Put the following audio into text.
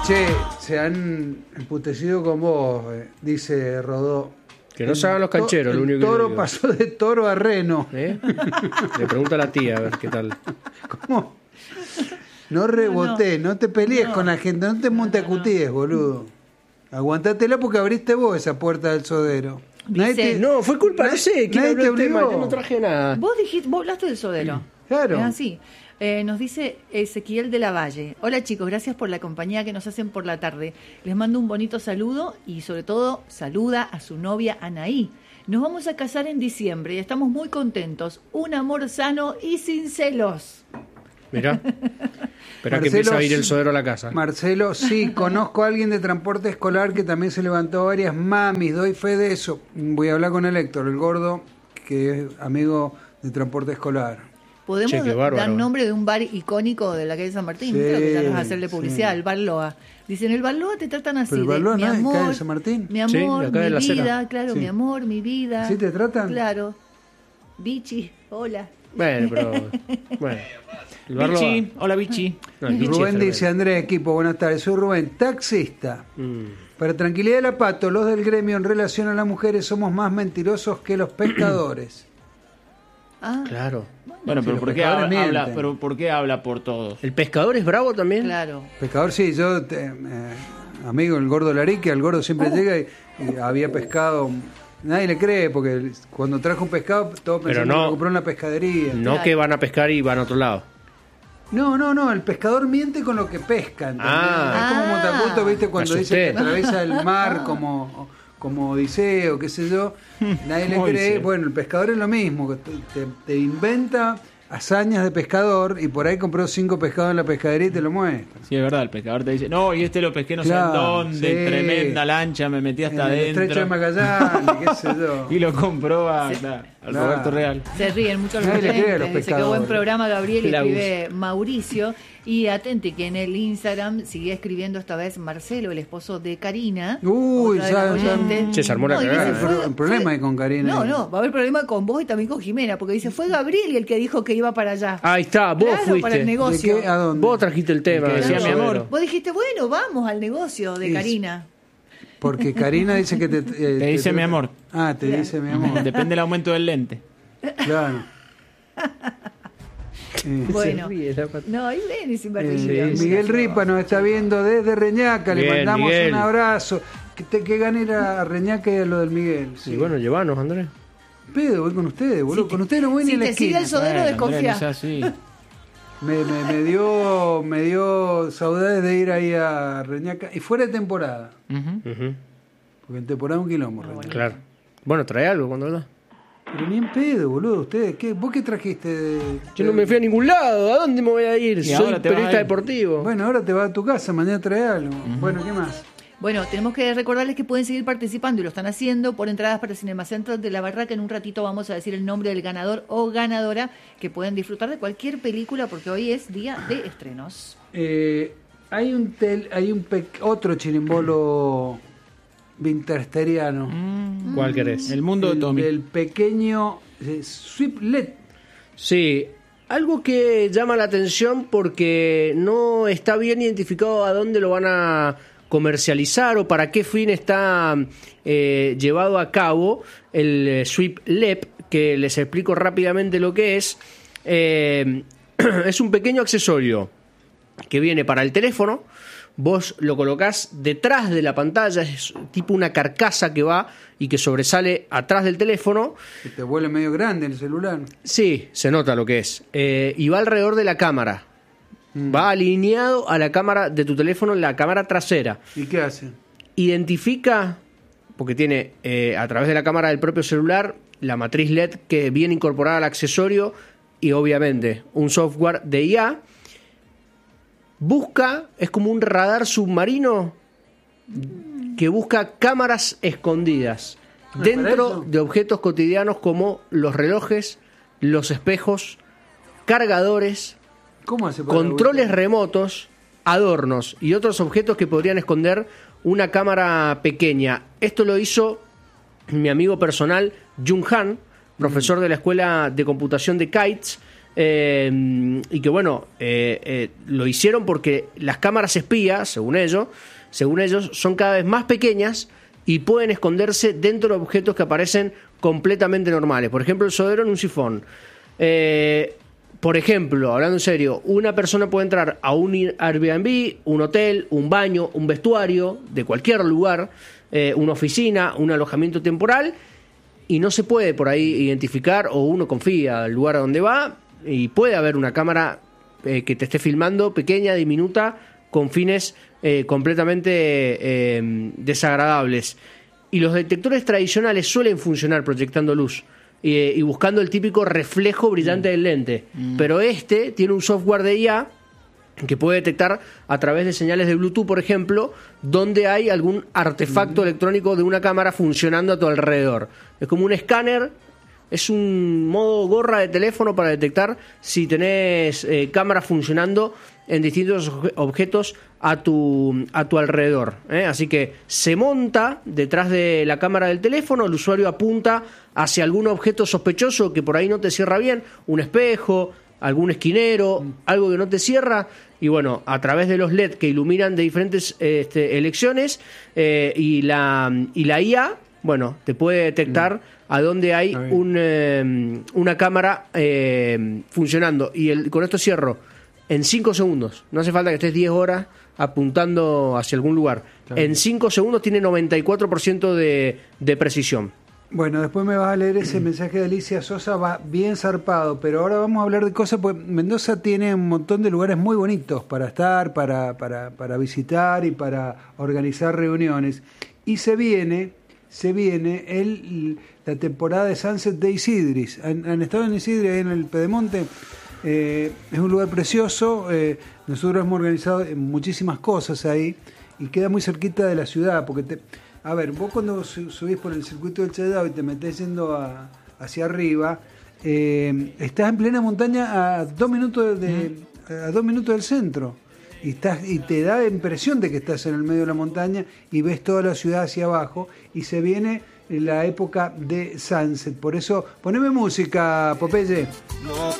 Che, se han emputecido con vos, dice Rodó. Que no se hagan los cancheros, lo único que El toro digo. pasó de toro a reno. Le pregunta a la tía a ver qué tal. ¿Cómo? No reboté, no te pelees con la gente, no te montacutíes, boludo. Aguantátela porque abriste vos esa puerta del sodero. No, fue culpa, no sé, ¿quién nadie habló te el tema? obligó. Yo no traje nada. Vos hablaste del sodero. Claro. Es así. Nos dice Ezequiel de la Valle. Hola chicos, gracias por la compañía que nos hacen por la tarde. Les mando un bonito saludo y sobre todo saluda a su novia Anaí. Nos vamos a casar en diciembre y estamos muy contentos. Un amor sano y sin celos. Mirá. Espera que empiece a ir el sodero a la casa. Marcelo, sí, conozco a alguien de transporte escolar que también se levantó varias mamis, doy fe de eso. Voy a hablar con el Héctor, el gordo, que es amigo de transporte escolar. ¿Podemos Che, qué bárbaro. dar nombre de un bar icónico de la calle San Martín? Sí, Creo que ya nos va a hacerle publicidad, sí. el Bar Loa. Dicen, el Bar Loa te tratan así. Pero el Bar Loa mi no es amor, calle San Martín. Mi Sí, amor, acá de mi la vida, acera. claro, Sí. mi amor, mi vida. ¿Sí te tratan? Claro. Bichi, hola. Bueno, pero. Bueno. El barlo Bichi, hola Bichi. No, el bichi Rubén es dice, Andrés, equipo, buenas tardes. Soy Rubén, taxista. Para tranquilidad de la Pato, los del gremio en relación a las mujeres somos más mentirosos que los pescadores. Ah, Claro. Bueno, Sí, pero los ¿por qué pescadores habla, mienten. pero ¿por qué habla por todos? ¿El pescador es bravo también? claro. Pescador, sí, yo, amigo, el gordo Larique, al gordo siempre llega y había pescado. Nadie le cree, porque cuando trajo un pescado, todos Pero pensaban no. que lo compró en la pescadería. No Claro. que van a pescar y van a otro lado. No, el pescador miente con lo que pesca, ¿entendés? Ah. Es como Montaculto, ¿viste? Cuando Me dice que asusté. atraviesa el mar como Odiseo, qué sé yo. Nadie le Como cree. Odiseo. Bueno, el pescador es lo mismo, que te inventa hazañas de pescador y por ahí compró 5 pescados en la pescadería y te lo muestra. Sí, es verdad, el pescador te dice, no, y lo pesqué no sé Claro, en dónde, sí. tremenda lancha, me metí hasta En el estrecho de adentro. Magallanes, qué sé yo. Y lo compró al Claro. Roberto Real. Se ríen mucho los Nadie le cree a los oyentes. Dice que buen pescadores. programa, Gabriel, y La escribe Mauricio. Y atente que en el Instagram sigue escribiendo esta vez Marcelo, el esposo de Karina. Uy, otra de las ya- oyentes. Che, se armó la y dice, cagada. fue- Un problema fue- hay con Karina. No, va a haber problema con vos y también con Jimena, porque dice, fue Gabriel el que dijo que iba para allá. Ahí está, vos Claro, fuiste. para el ¿De negocio. qué? ¿A dónde? Vos trajiste el tema. Que decía del mi amor. sodero. Vos dijiste, bueno, vamos al negocio de Sí. Karina. Porque Karina dice que te... Te dice mi amor. Ah, te dice mi amor. Depende del aumento del lente. Claro. Bueno. Se ríe la pata. No, ahí ven y sin barbilla. Miguel Ripa nos está viendo desde Reñaca, le Bien, mandamos Miguel. un abrazo. Que gane ir a Reñaca y a lo del Miguel. Y bueno, llevanos, Andrés. Pedo, voy con ustedes, boludo. Con ustedes no voy ni si en la te sigue esquina. el sodero, Bueno, desconfía. Andrés, no sea así. Me dio saudades de ir ahí a Reñaca. Y fuera de temporada. Ujú, Porque en temporada es un quilombo, Reñaca. Claro. Bueno, trae algo cuando hablas. Pero ni en pedo, boludo. ¿Ustedes qué? ¿Vos qué trajiste? Yo no me fui a ningún lado. ¿A dónde me voy a ir? Y Soy ahora te vas periodista a ir. deportivo. Bueno, ahora te vas a tu casa, mañana trae algo. Bueno, ¿qué más? Bueno, tenemos que recordarles que pueden seguir participando y lo están haciendo por entradas para Cinema Centro de la Barraca. En un ratito vamos a decir el nombre del ganador o ganadora que pueden disfrutar de cualquier película porque hoy es día de estrenos. Hay otro chirimbolo vintersteriano. ¿Cuál querés? El mundo de Tommy. El pequeño Swiplet. Sí, algo que llama la atención porque no está bien identificado a dónde lo van a comercializar o para qué fin está llevado a cabo el Sweep Lep, que les explico rápidamente lo que es. Es un pequeño accesorio que viene para el teléfono. Vos lo colocás detrás de la pantalla, es tipo una carcasa que va y que sobresale atrás del teléfono. Que te vuelve medio grande el celular. Sí, se nota lo que es. Y va alrededor de la cámara. Va alineado a la cámara de tu teléfono, la cámara trasera. ¿Y qué hace? Identifica, porque tiene a través de la cámara del propio celular, la matriz LED que viene incorporada al accesorio y obviamente un software de IA. Busca, es como un radar submarino que busca cámaras escondidas ¿para dentro eso? de objetos cotidianos como los relojes, los espejos, cargadores, ¿Cómo hace para controles buscar? remotos, adornos y otros objetos que podrían esconder una cámara pequeña. Esto lo hizo mi amigo personal Jung Han, profesor de la Escuela de Computación de Kites y que bueno, lo hicieron porque las cámaras espías, según ellos, son cada vez más pequeñas y pueden esconderse dentro de objetos que aparecen completamente normales. Por ejemplo, el sodero en un sifón. Por ejemplo, hablando en serio, una persona puede entrar a un Airbnb, un hotel, un baño, un vestuario, de cualquier lugar, una oficina, un alojamiento temporal, y no se puede por ahí identificar, o uno confía al lugar a donde va, y puede haber una cámara que te esté filmando, pequeña, diminuta, con fines completamente desagradables. Y los detectores tradicionales suelen funcionar proyectando luz y buscando el típico reflejo brillante del lente. Pero este tiene un software de IA que puede detectar a través de señales de Bluetooth, por ejemplo, donde hay algún artefacto electrónico de una cámara funcionando a tu alrededor. Es como un escáner, es un modo gorra de teléfono para detectar si tenés cámaras funcionando en distintos objetos a tu alrededor. Así que se monta detrás de la cámara del teléfono, el usuario apunta hacia algún objeto sospechoso que por ahí no te cierra bien, un espejo, algún esquinero, algo que no te cierra, y bueno, a través de los LED que iluminan de diferentes elecciones y la IA, bueno, te puede detectar a dónde hay una cámara funcionando. Y con esto cierro. En 5 segundos. No hace falta que estés 10 horas apuntando hacia algún lugar. En 5 segundos tiene 94% de precisión. Bueno, después me vas a leer ese mensaje de Alicia Sosa, va bien zarpado, pero ahora vamos a hablar de cosas, porque Mendoza tiene un montón de lugares muy bonitos para estar, para visitar y para organizar reuniones. Y se viene la temporada de Sunset de Isidris. ¿Han estado en Isidris, ahí en el Pedemonte? Es un lugar precioso, nosotros hemos organizado muchísimas cosas ahí y queda muy cerquita de la ciudad, porque vos cuando subís por el circuito del Chayao y te metés yendo hacia arriba, estás en plena montaña a 2 minutos del centro y te da la impresión de que estás en el medio de la montaña y ves toda la ciudad hacia abajo, y se viene la época de Sunset. Por eso, poneme música, Popeye. No